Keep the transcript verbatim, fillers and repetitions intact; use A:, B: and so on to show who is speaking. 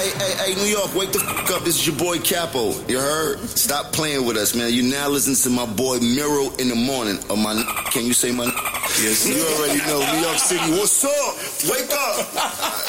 A: hey, hey, hey, New York, wake the fuck up. This is your boy Capo. You heard? Stop playing with us, man. You now listen to my boy Miro in the morning. Or my n- can you say my n- Yes, you already know. New York City, what's up? Wake up.